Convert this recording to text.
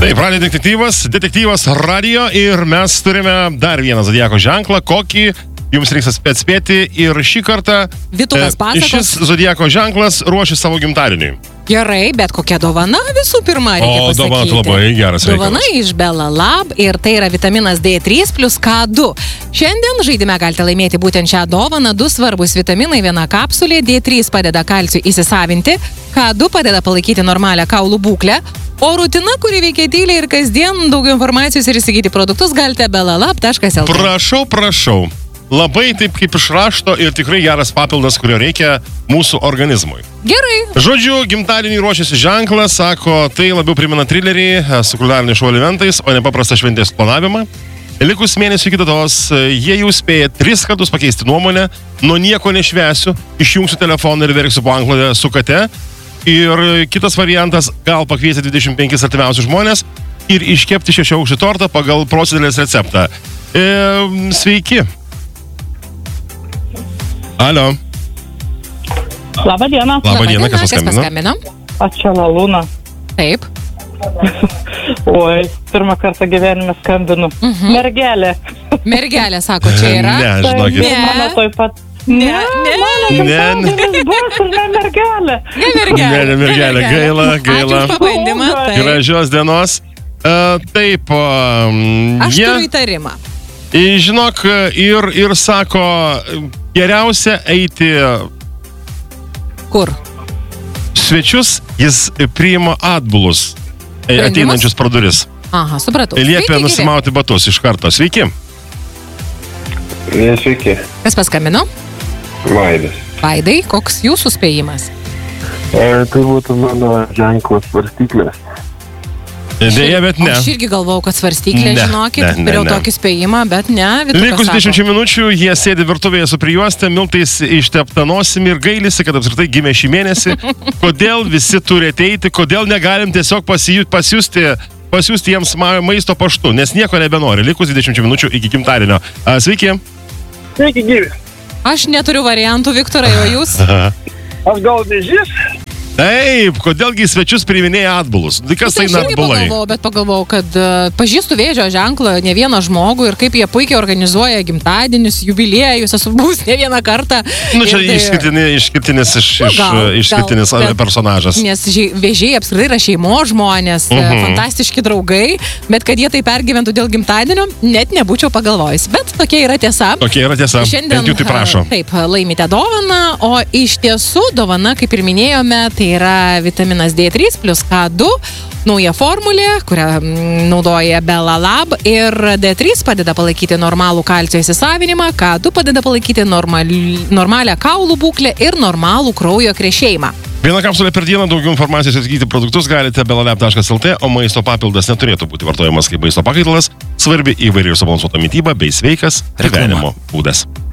Taip, Radio detektyvas radio ir mes turime dar vieną zodiako ženklą, kokį jums reiks atspėti ir šį kartą Vytukas pasakos. šis zodiako ženklas ruošia savo gimtadieniui. Gerai, bet kokia dovana visų pirma reikia pasakyti. Dovana tai labai geras reikalas. Dovana iš Bella Lab ir tai yra vitaminas D3 plus K2. Šiandien žaidime galite laimėti būtent šią dovaną. 2 svarbus vitaminai, 1 kapsulė. D3 padeda kalciui įsisavinti, K2 padeda palaikyti normalią kaulų būklę. O rutina, kuri veikia tyliai ir kasdien, daugiau informacijos ir įsigyti produktus galite bellalab.lt. Prašau. Labai taip kaip iš rašto ir tikrai geras papildas, kurio reikia mūsų organizmui. Gerai. Žodžiu, gimtadienį ruošiasi ženklas, sako, tai labiau primena trilerį su kulinariniais šou elementais, o ne paprastą šventės planavimą. Likus mėnesių iki datos, jie jau spėja 3 kartus pakeisti nuomonę, nuo nieko nešvesiu, išjungsiu telefoną ir verksiu po anklodę su kate. Ir kitas variantas, gal pakviesti 25 artimiausius žmonės ir iškepti 6 aukštų tortą pagal prosenelės receptą. Sveiki. Alio. Labą dieną. Labą dieną, kas paskambino? Aš čia Lalūna. Taip. Oi, pirmą kartą gyvenime skambinu. Mergelė. Mergelė, sako, čia yra. Ne, žinokit. Tai mano toj pat. Ne. Bus ir ne mergelė. Ne, mergelė, gaila. Ačiū už pabandymą. Gražios dienos. Taip, Aš turiu įtarimą. Žinok, ir sako, geriausia eiti Kur? Svečius, jis priima atbulus ateinančius pro duris. Aha, supratau. Liepia nusimauti batus iš karto. Sveiki. Sveiki. Kas paskambino? Vaidas. Vaidai, koks jūsų spėjimas? Tai būtų mano ženklas svarstyklės. Deja, bet ne. Aš irgi galvojau, kad svarstyklė, žinokit, ne. turėjau tokį spėjimą, bet ne. Likus 20 minučių jie sėdi virtuvėje su prijuoste, miltais ištepta nosimi ir gailisi, kad apskritai gimė šį mėnesį. Kodėl visi turi ateiti, kodėl negalim tiesiog pasiųsti jiems maisto paštu, nes nieko nebenori. Likus 20 minučių iki gimtadienio. Sveiki. Sveiki, gyvi. Aš neturiu variantų, Viktorai, o jūs? Aš gal vėžys? Taip, kodėlgi svečius priiminėja atbulus? Kas tai atbulai? Bet pagalvojau, kad pažįstu vėžio ženklą ne vieną žmogų ir kaip jie puikiai organizuoja gimtadienius, jubiliejus, esu buvus ne vieną kartą. Čia išskirtinis personažas. Nes vėžiai apskritai yra šeimos žmonės, fantastiški draugai, bet kad jie tai pergyventų dėl gimtadienio, net nebūčiau pagalvojus. Bet tokia yra tiesa. Šiandien bent jų tai prašo. Taip, laimite dovaną, o iš tiesų dovana, kaip ir minėjome, tai yra vitaminas D3 plus K2, nauja formulė, kurią naudoja Bella Lab, ir D3 padeda palaikyti normalų kalcio įsisavinimą, K2 padeda palaikyti normalią kaulų būklę ir normalų kraujo krešėjimą. 1 kapsulė per dieną, daugiau informacijos įsigyti produktus galite bellalab.lt, o maisto papildas neturėtų būti vartojamas kaip maisto pakaitalas, svarbi įvairiai subalansuota mityba bei sveikas gyvenimo būdas.